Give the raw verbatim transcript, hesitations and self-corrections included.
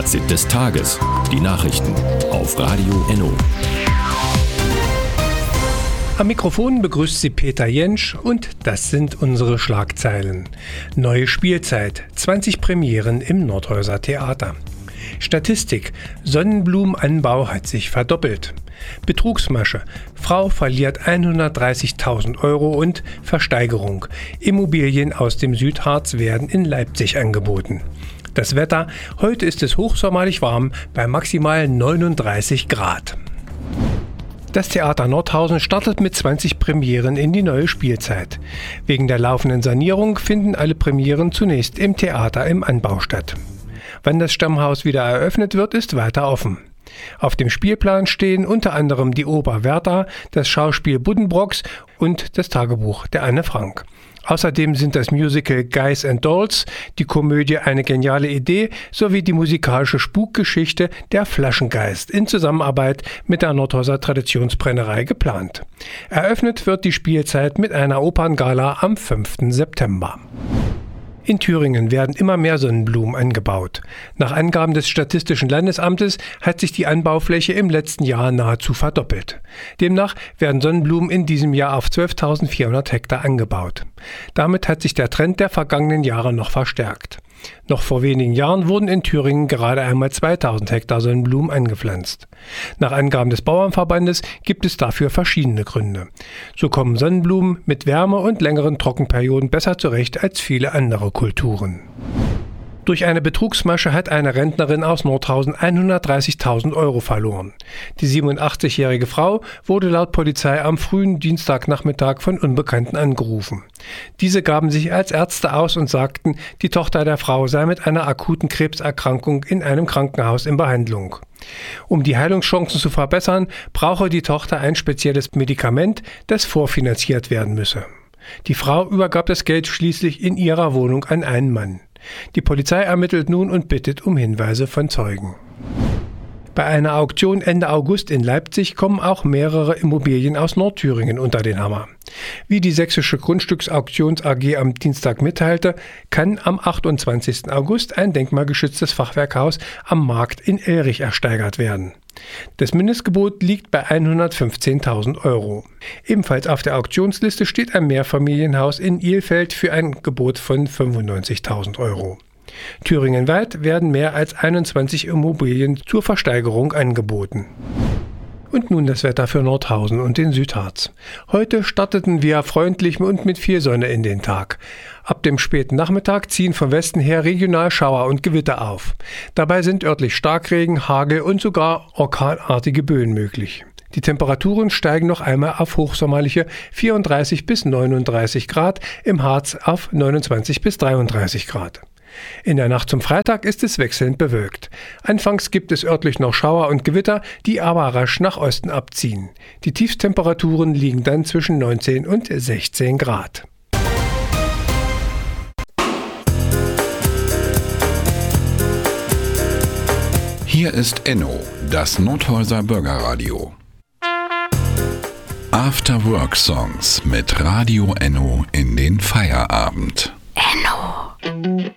Fazit des Tages. Die Nachrichten auf Radio Enno. Am Mikrofon begrüßt Sie Peter Jentsch und das sind unsere Schlagzeilen. Neue Spielzeit, zwanzig Premieren im Nordhäuser Theater. Statistik, Sonnenblumenanbau hat sich verdoppelt. Betrugsmasche, Frau verliert hundertdreißigtausend Euro und Versteigerung. Immobilien aus dem Südharz werden in Leipzig angeboten. Das Wetter, heute ist es hochsommerlich warm bei maximal neununddreißig Grad. Das Theater Nordhausen startet mit zwanzig Premieren in die neue Spielzeit. Wegen der laufenden Sanierung finden alle Premieren zunächst im Theater im Anbau statt. Wann das Stammhaus wieder eröffnet wird, ist weiter offen. Auf dem Spielplan stehen unter anderem die Oper Werther, das Schauspiel Buddenbrooks und das Tagebuch der Anne Frank. Außerdem sind das Musical Guys and Dolls, die Komödie Eine geniale Idee sowie die musikalische Spukgeschichte Der Flaschengeist in Zusammenarbeit mit der Nordhäuser Traditionsbrennerei geplant. Eröffnet wird die Spielzeit mit einer Operngala am fünften September. In Thüringen werden immer mehr Sonnenblumen angebaut. Nach Angaben des Statistischen Landesamtes hat sich die Anbaufläche im letzten Jahr nahezu verdoppelt. Demnach werden Sonnenblumen in diesem Jahr auf zwölftausendvierhundert Hektar angebaut. Damit hat sich der Trend der vergangenen Jahre noch verstärkt. Noch vor wenigen Jahren wurden in Thüringen gerade einmal zweitausend Hektar Sonnenblumen angepflanzt. Nach Angaben des Bauernverbandes gibt es dafür verschiedene Gründe. So kommen Sonnenblumen mit Wärme und längeren Trockenperioden besser zurecht als viele andere Kulturen. Durch eine Betrugsmasche hat eine Rentnerin aus Nordhausen hundertdreißigtausend Euro verloren. Die siebenundachtzigjährige Frau wurde laut Polizei am frühen Dienstagnachmittag von Unbekannten angerufen. Diese gaben sich als Ärzte aus und sagten, die Tochter der Frau sei mit einer akuten Krebserkrankung in einem Krankenhaus in Behandlung. Um die Heilungschancen zu verbessern, brauche die Tochter ein spezielles Medikament, das vorfinanziert werden müsse. Die Frau übergab das Geld schließlich in ihrer Wohnung an einen Mann. Die Polizei ermittelt nun und bittet um Hinweise von Zeugen. Bei einer Auktion Ende August in Leipzig kommen auch mehrere Immobilien aus Nordthüringen unter den Hammer. Wie die Sächsische Grundstücksauktions A G am Dienstag mitteilte, kann am achtundzwanzigsten August ein denkmalgeschütztes Fachwerkhaus am Markt in Elrich ersteigert werden. Das Mindestgebot liegt bei hundertfünfzehntausend Euro. Ebenfalls auf der Auktionsliste steht ein Mehrfamilienhaus in Ilfeld für ein Gebot von fünfundneunzigtausend Euro. Thüringenweit werden mehr als einundzwanzig Immobilien zur Versteigerung angeboten. Und nun das Wetter für Nordhausen und den Südharz. Heute starteten wir freundlich und mit viel Sonne in den Tag. Ab dem späten Nachmittag ziehen von Westen her regional Schauer und Gewitter auf. Dabei sind örtlich Starkregen, Hagel und sogar orkanartige Böen möglich. Die Temperaturen steigen noch einmal auf hochsommerliche vierunddreißig bis neununddreißig Grad, im Harz auf neunundzwanzig bis dreiunddreißig Grad. In der Nacht zum Freitag ist es wechselnd bewölkt. Anfangs gibt es örtlich noch Schauer und Gewitter, die aber rasch nach Osten abziehen. Die Tiefstemperaturen liegen dann zwischen neunzehn und sechzehn Grad. Hier ist Enno, das Nordhäuser Bürgerradio. After Work Songs mit Radio Enno in den Feierabend. Enno.